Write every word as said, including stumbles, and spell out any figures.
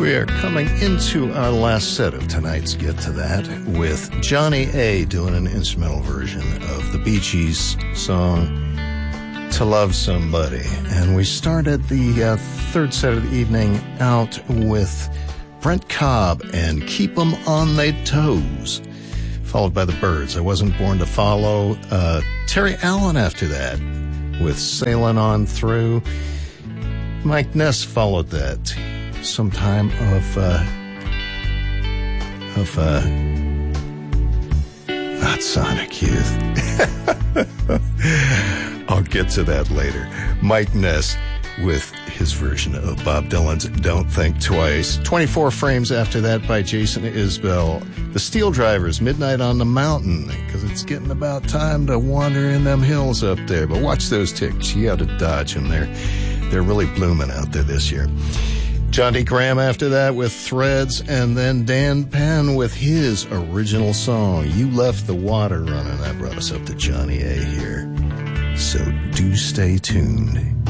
We are coming into our last set of tonight's Get to That with Johnny A. doing an instrumental version of the Bee Gees song To Love Somebody. And we started the uh, third set of the evening out with Brent Cobb and Keep 'Em on They Toes, followed by the Byrds. I Wasn't Born to Follow. Uh, Terry Allen after that with Sailin' On Through. Mike Ness followed that. Some time of, uh, of, uh, not Sonic Youth. I'll get to that later. Mike Ness with his version of Bob Dylan's Don't Think Twice. twenty-four frames after that by Jason Isbell. The Steel Drivers, Midnight on the Mountain, because it's getting about time to wander in them hills up there. But watch those ticks. You got to dodge them. They're, they're really blooming out there this year. Johnny Graham after that with Threads, and then Dan Penn with his original song, You Left the Water Running. That brought us up to Johnny A here. So do stay tuned.